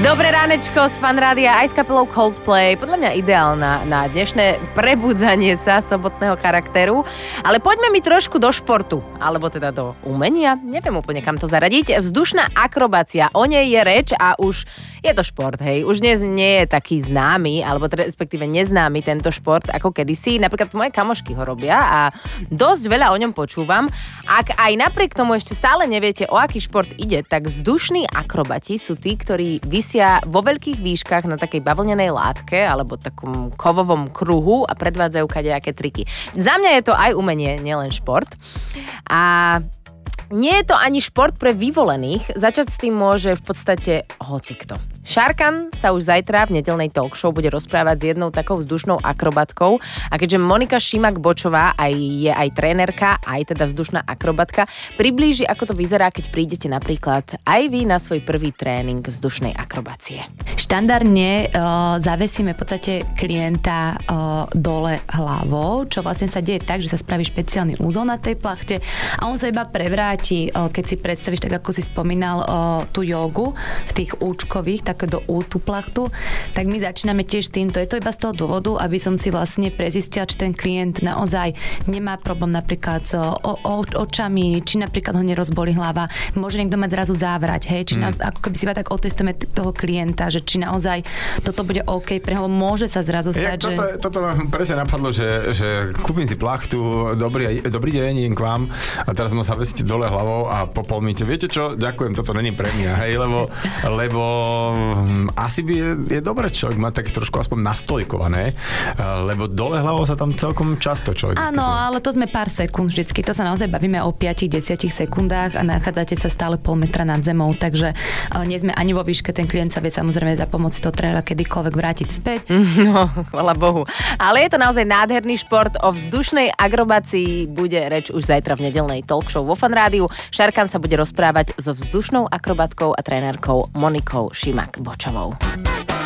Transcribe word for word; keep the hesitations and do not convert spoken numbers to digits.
Dobré ránečko z Fan Rádia aj s kapelou Coldplay. Podľa mňa ideálna na dnešné prebudzanie sa sobotného charakteru. Ale poďme mi trošku do športu, alebo teda do umenia. Neviem úplne, kam to zaradiť. Vzdušná akrobácia, o nej je reč a už je to šport, hej. Už dnes nie je taký známy, alebo teda respektíve neznámy tento šport ako kedysi. Napríklad moje kamošky ho robia a dosť veľa o ňom počúvam. Ak aj napriek tomu ešte stále neviete, o aký šport ide, tak vzdušní akrobati sú tí, ktorí vysia vo veľkých výškach na takej bavlnenej látke alebo takom kovovom kruhu a predvádzajú kadejaké triky. Za mňa je to aj umenie, nielen šport. A nie je to ani šport pre vyvolených. Začať s tým môže v podstate hocikto. Šarkan sa už zajtra v nedeľnej talk show bude rozprávať s jednou takou vzdušnou akrobatkou a keďže Monika Šimak-Bočová aj je aj trénerka, aj teda vzdušná akrobatka, priblíži, ako to vyzerá, keď prídete napríklad aj vy na svoj prvý tréning vzdušnej akrobácie. Štandardne uh, zavesíme v podstate klienta uh, dole hlavou, čo vlastne sa deje tak, že sa spraví špeciálny úzol na tej plachte a on sa iba prevráti, uh, keď si predstavíš, tak ako si spomínal uh, tú jogu v tých účkových, také do ú tú plachtu, tak my začíname tiež týmto. Je to iba z toho dôvodu, aby som si vlastne prezistila, či ten klient naozaj nemá problém napríklad s o, o, očami, či napríklad ho nerozbolí hlava. Môže niekto mať zrazu závrať, hej? Či mm. naozaj, ako keby si iba tak otestujeme t- toho klienta, že či naozaj toto bude OK pre ho, môže sa zrazu stať, Jak že... Toto, toto ma presne napadlo, že, že kúpim si plachtu, dobrý, dobrý deň, idem k vám a teraz ma sa vesíte dole hlavou a po pol minúte, viete čo, ďakujem, toto není pre mňa, hej, lebo, lebo asi by je, je dobré človek mať tak trošku aspoň nastojkované, lebo dole hlavou sa tam celkom často človek Áno, vyskytuje. ale to sme pár sekúnd vždycky, to sa naozaj bavíme o päť až desať sekundách a nachádzate sa stále pol metra nad zemou, takže nie sme ani vo výške, ten klient sa vie samozrejme za pomoci toho trénera kedykoľvek vrátiť späť. No, chvala Bohu. Ale je to naozaj nádherný šport, o vzdušnej akrobácii bude reč už zajtra v nedeľnej talk show vo Fan Rádiu. Šarkan sa bude rozprávať so vzdušnou akrobatkou a trénerkou Monikou Šimak-Bočovou.